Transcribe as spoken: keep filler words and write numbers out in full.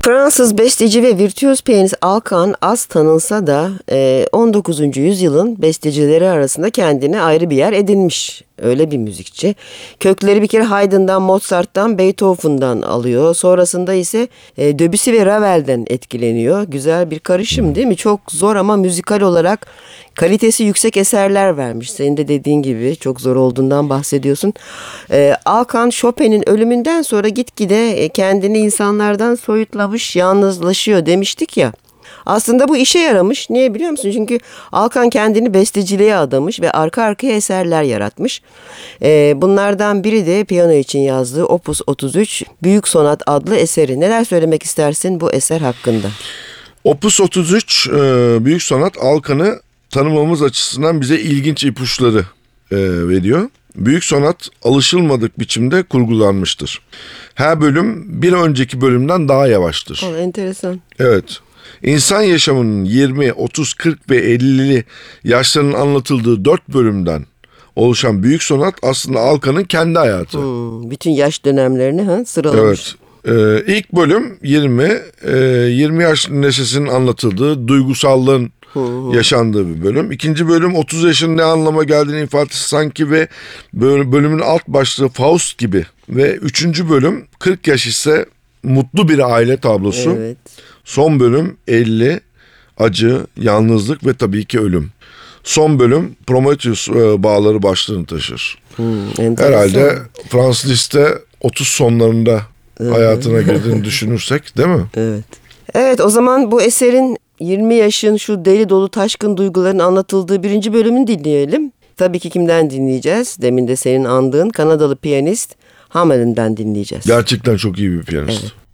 Fransız besteci ve virtüöz piyanist Alkan az tanınsa da on dokuzuncu yüzyılın bestecileri arasında kendine ayrı bir yer edinmiş. Öyle bir müzikçi. Kökleri bir kere Haydn'dan, Mozart'tan, Beethoven'dan alıyor. Sonrasında ise e, Debussy ve Ravel'den etkileniyor. Güzel bir karışım değil mi? Çok zor ama müzikal olarak kalitesi yüksek eserler vermiş. Senin de dediğin gibi çok zor olduğundan bahsediyorsun. E, Alkan Chopin'in ölümünden sonra gitgide kendini insanlardan soyutlamış, yalnızlaşıyor demiştik ya. Aslında bu işe yaramış. Niye biliyor musun? Çünkü Alkan kendini besteciliğe adamış ve arka arkaya eserler yaratmış. Ee, bunlardan biri de piyano için yazdığı Opus otuz üç Büyük Sonat adlı eseri. Neler söylemek istersin bu eser hakkında? Opus otuz üç Büyük Sonat Alkan'ı tanımamız açısından bize ilginç ipuçları e, veriyor. Büyük sonat alışılmadık biçimde kurgulanmıştır. Her bölüm bir önceki bölümden daha yavaştır. Oh, enteresan. Evet. İnsan yaşamının yirmi, otuz, kırk ve ellili yaşlarının anlatıldığı dört bölümden oluşan büyük sonat aslında Alkan'ın kendi hayatı. Hmm, bütün yaş dönemlerini ha, sıralamış. Evet. Ee, ilk bölüm yirmi, e, yirmi yaş neşesinin anlatıldığı, duygusallığın yaşandığı bir bölüm. İkinci bölüm otuz yaşın ne anlama geldiğini ifadesi sanki ve bölümün alt başlığı Faust gibi. Ve üçüncü bölüm kırk yaş ise mutlu bir aile tablosu. Evet. Son bölüm elli, acı, yalnızlık ve tabii ki ölüm. Son bölüm Prometheus bağları başlığını taşır. Hmm, Herhalde Fransız liste otuz sonlarında hayatına girdiğini düşünürsek değil mi? Evet. Evet, o zaman bu eserin yirmi yaşın şu deli dolu taşkın duyguların anlatıldığı birinci bölümünü dinleyelim. Tabii ki kimden dinleyeceğiz? Demin de senin andığın Kanadalı piyanist Hamelin'den dinleyeceğiz. Gerçekten çok iyi bir piyanist. Evet.